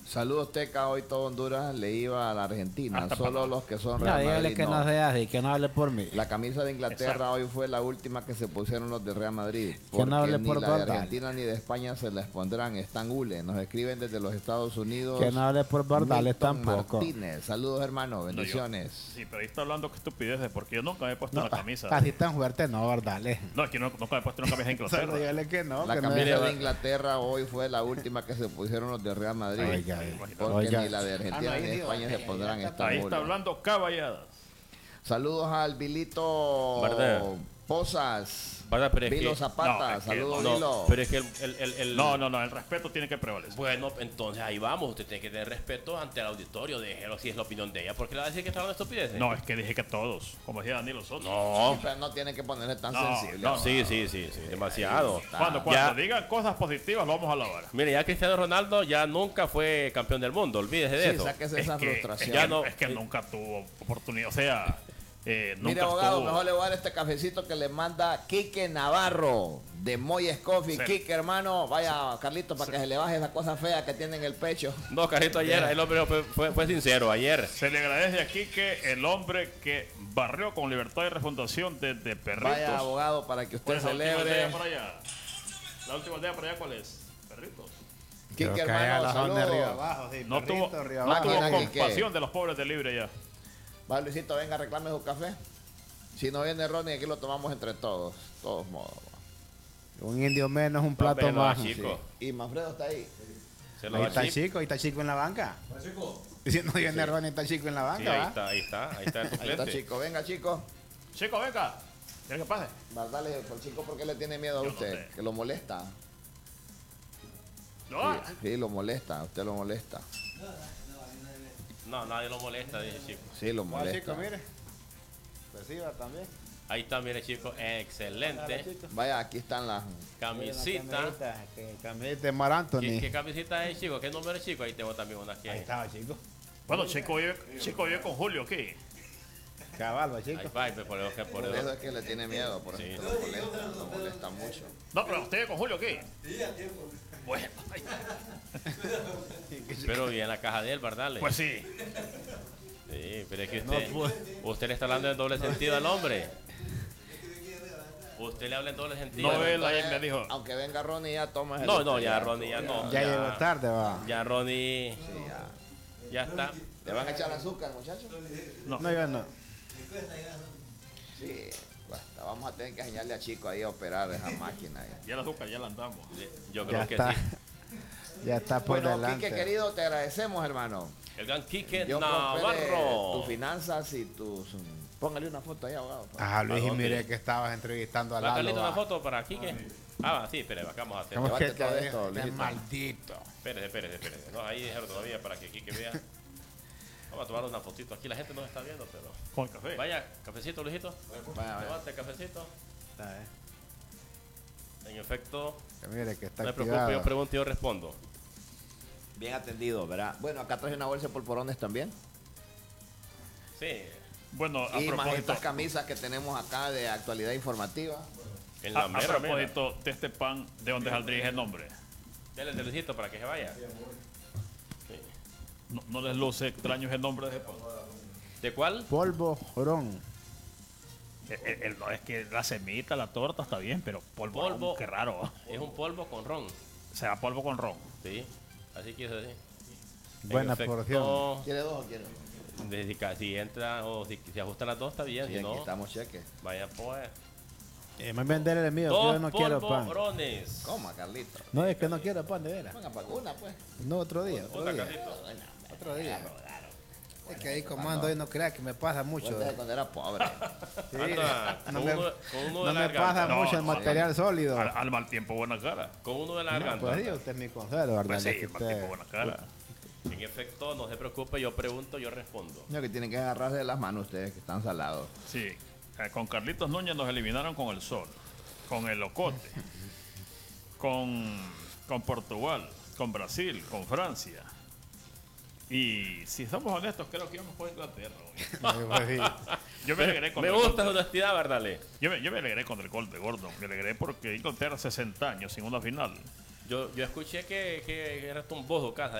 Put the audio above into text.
Saludos, Teca. Hoy todo Honduras le iba a la Argentina. Hasta Solo para- los que son No, Real dígale Madrid que no sea así, que no hable por mí. La camisa de Inglaterra Exacto. hoy fue la última que se pusieron los de Real Madrid. Que no hable Porque por ni la de Bordal. Argentina ni de España se las pondrán. Están hule. Nos escriben desde los Estados Unidos. Que no hable por Bordales Milton tampoco. Martínez. Saludos, hermano. No, yo- Bendiciones. Sí, pero ahí está hablando que estupideces, porque yo nunca me he puesto No, una camisa. así tan fuerte no, Bordales. No, es que nunca me he puesto una camisa de Solo Inglaterra. dígale que no. La que no camisa es- de Inglaterra hoy fue la última que se pusieron los de Real Madrid. Oiga, porque oiga. ni la de Argentina ni de España se pondrán. Están Ahí hule. está hablando caballadas. Saludos al Vilito ¿Verdad? Posas. ¿Verdad? Pero es Vilo que- Zapata. no, es que Saludos, No, Vilo. pero es que No, el respeto tiene que prevalecer. Bueno, entonces ahí vamos. Usted tiene que tener respeto ante el auditorio. Déjelo si es la opinión de ella. ¿Por qué le va a decir que está hablando estupideces? No, es que dije que todos, como decía Danilo Soto. No. Pero no tiene que ponerse tan No, sensible. no, Sí, demasiado. Cuando Ya. digan cosas positivas, lo vamos a alabar. Mire, ya Cristiano Ronaldo ya nunca fue campeón del mundo. Olvídese de Sí, eso. sáquese esa frustración. ya no- es que nunca tuvo oportunidad. O sea, Mire, nunca abogado, estuvo. mejor le voy a dar este cafecito que le manda Quique Navarro de Moyes Coffee. Sí. Quique, hermano, vaya, Carlito, para que se le baje esa cosa fea que tiene en el pecho. No, Carito, ayer el hombre fue sincero. Ayer. Se le agradece aquí que el hombre que barrió con libertad y refundación desde Perritos. Vaya, abogado, para que usted ¿Cuál es la última celebre. aldea por allá? La última aldea por allá, ¿cuál es? Perritos. Quique, Creo que allá hermano, la zona de arriba saludos. abajo, sí, No perrito, tuvo, arriba no abajo. tuvo Máquina, Quique. compasión de los pobres de libre ya. Va, Luisito, venga, reclame su café. Si no viene Ronnie, aquí lo tomamos entre todos. Todos modos. Un indio menos, un plato Hombre, no, más. chico. Y Manfredo está ahí. Se lo Ahí da está Chico. ahí está Chico en la banca. Y si no viene Ronnie, está Chico en la Sí, banca, ahí ¿va? está el Ahí está, suplente. chico. Venga, chico. Chico, venga. ¿Quieres que pase? Dale, por chico, ¿por qué le tiene miedo a Yo no usted? sé. Que lo molesta. No. Sí, lo molesta. Usted lo molesta. No, nadie lo molesta, dice Chico. Sí, lo Va, molesta. Chico, mire. Reciba también. Ahí está, mire, Chico. Excelente. Vaya, aquí están las. Camisita. Camiseta de Mar Anthony. ¿Qué camisita es, Chico? ¿Qué número es, Chico? Ahí tengo también una aquí. Ahí estaba, Chico. Bueno, Chico vive con Julio aquí. Caballo, Chico. Ahí va, y por eso que por Por eso eso. es que le tiene miedo, por eso Sí. que lo molesta mucho. No, pero usted vive con Julio aquí. Bueno, Pero bien la caja de él, ¿verdad? pues sí. Sí, pero es que usted le está hablando en doble sentido al hombre. Usted le habla en doble sentido. No, él ayer Entonces, me dijo. Aunque venga Ronnie, ya toma el. No, ya Ronnie ya no. Ya llegó tarde, va. Ya Ronnie Sí, ya. ya está. ¿Le van a echar azúcar, muchachos? No, yo no. Sí. Basta, vamos a tener que enseñarle a Chico ahí a operar esa máquina. ahí. Ya la azúcar, ya la andamos. Yo Ya creo que está. sí. Ya está por Bueno, delante. Quique, querido, te agradecemos, hermano. El gran Quique Yo prospere Navarro. tus finanzas y tus. Póngale una foto ahí, abogado. Ah, Luis, ¿A y dónde? mire que estabas entrevistando a ¿Va Lalo. Carlito una va. foto para Quique? Ah, sí, espere, acá vamos a hacer. ¿Cómo es que Levante todo esto, es Luisito. maldito? Espérese. No, ahí dejaron todavía para que Quique vea. Vamos a tomar una fotito. Aquí la gente no está viendo, pero. Con café. Vaya, cafecito, Luisito. Vaya, vaya. Levante el cafecito. Está, En efecto, Que mire que está no me preocupe, activado. yo pregunto y yo respondo. Bien atendido, ¿verdad? Bueno, acá traje una bolsa de polvorones también. Sí, Bueno, a Y más propósito, estas camisas que tenemos acá de actualidad informativa. en la a mera, mera. propósito de este pan, ¿de dónde saldría ese nombre? Dele el Luisito para que se vaya. Sí. No les luce extraño ese nombre de ese pan. ¿De cuál? Polvo ron. No, es que la semita, la torta está bien, pero polvo, Polvo. qué raro. Es un polvo con ron. O sea, polvo con ron. Sí, así quiso decir. Buena En efecto, porción. ¿Quiere dos o quiere? Si entra o si ajustan las dos está bien, Sí, si aquí no, estamos cheques. vaya pues. Me vender el mío, que yo Dos no quiero pan. polvorones. Coma, Carlito. No, es que no quiero pan, de veras. Venga, para una, pues. No, otro día. Puta, Carlito. Otro día. Es que ahí comando y no crea que me pasa mucho. Pues desde cuando era pobre. Sí, Anda, no con me, uno, con uno no de la me pasa garganta. mucho el No, material sólido. Al mal tiempo, buena cara. Con uno de la No, garganta. pues sí, usted es mi consejo, ¿verdad? Pues sí, Es que al mal tiempo, buena cara. En efecto, no se preocupe, yo pregunto, yo respondo. No, que tienen que agarrarse de las manos ustedes que están salados. Sí, con Carlitos Núñez nos eliminaron con el Sol, con el Ocote, con Portugal, con Brasil, con Francia. Y si somos honestos, creo que íbamos por Inglaterra. hoy. Pues sí. Yo me alegré con Me el gusta gol su de- honestidad, ¿verdad? yo me alegré con el gol de Gordon. Me alegré porque Inglaterra 60 años sin una final. Yo escuché que eras un bozo casa.